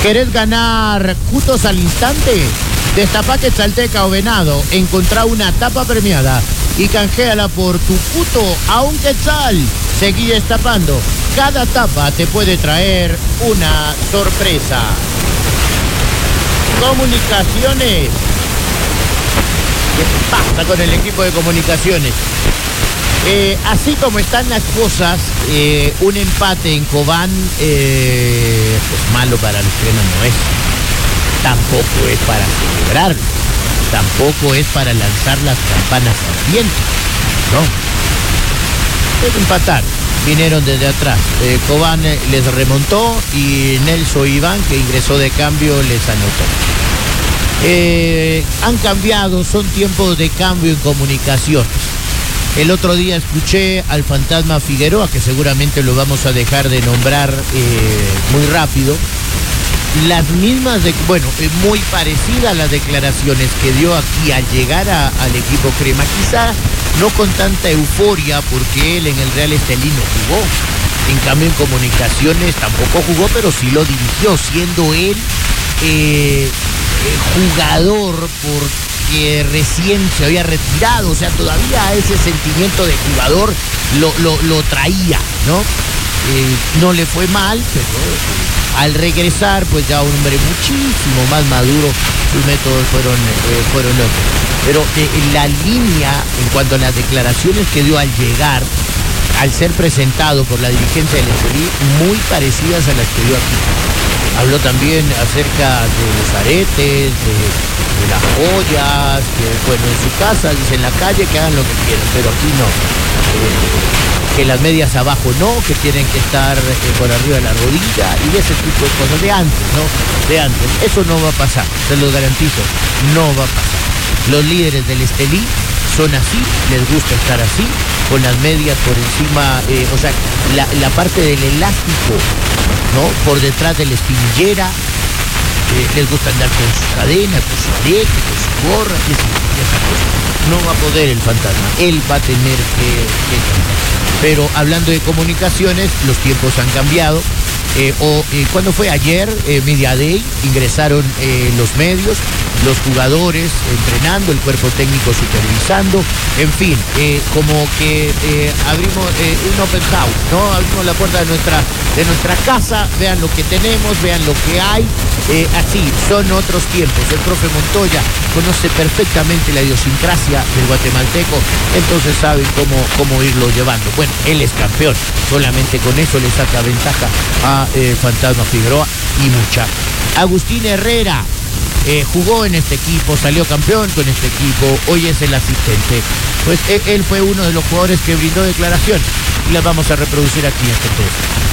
¿Querés ganar cutos al instante? Destapá Quetzalteca o Venado, encontrá una tapa premiada y canjeala por tu cuto a un quetzal. Seguí destapando. Cada tapa te puede traer una sorpresa. Comunicaciones. ¿Qué pasa con el equipo de comunicaciones? Así como están las cosas, un empate en Cobán, pues malo para los cremas no es. Tampoco es para celebrar, tampoco es para lanzar las campanas al viento, no. Es empatar, vinieron desde atrás. Cobán les remontó y Nelson Iván, que ingresó de cambio, les anotó. Han cambiado, son tiempos de cambio en comunicaciones. El otro día escuché al fantasma Figueroa, que seguramente lo vamos a dejar de nombrar muy rápido. Las mismas, muy parecidas a las declaraciones que dio aquí al llegar al equipo crema. Quizá no con tanta euforia, porque él en el Real Estelí no jugó. En cambio, en comunicaciones tampoco jugó, pero sí lo dirigió, siendo él jugador porque recién se había retirado, o sea, todavía ese sentimiento de jugador lo traía, ¿no? No le fue mal, pero al regresar, pues ya un hombre muchísimo más maduro, sus métodos fueron otros. Pero la línea, en cuanto a las declaraciones que dio al llegar, al ser presentado por la dirigencia del Estelí, muy parecidas a las que dio aquí. Habló también acerca de los aretes, de las joyas, que en su casa, dice, en la calle que hagan lo que quieran, pero aquí no. Que las medias abajo no, que tienen que estar por arriba de la rodilla y de ese tipo de cosas de antes, ¿no? De antes. Eso no va a pasar, se los garantizo, no va a pasar. Los líderes del Estelí son así, les gusta estar así, con las medias por encima, la parte del elástico, ¿no? Por detrás de la espinillera, les gusta andar con su cadena, con su arete, con su gorra, y esas cosas. No va a poder el fantasma, él va a tener que cambiar. Pero hablando de comunicaciones, los tiempos han cambiado. ¿Cuándo fue? Ayer, Media Day, ingresaron los medios, los jugadores entrenando, el cuerpo técnico supervisando, en fin, como que abrimos un open house, ¿no? Abrimos la puerta de nuestra casa, vean lo que tenemos, vean lo que hay, así, son otros tiempos. El profe Montoya conoce perfectamente la idiosincrasia del guatemalteco, entonces sabe cómo irlo llevando. Bueno, él es campeón, solamente con eso le saca ventaja a Fantasma Figueroa y mucha. Agustín Herrera jugó en este equipo, salió campeón con este equipo, hoy es el asistente. Pues él fue uno de los jugadores que brindó declaración y las vamos a reproducir aquí en este podcast.